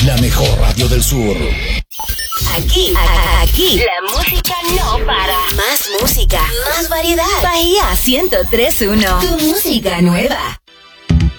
La mejor radio del sur. Aquí, la música no para. Más música, más variedad. Bahía 103.1. Tu música nueva.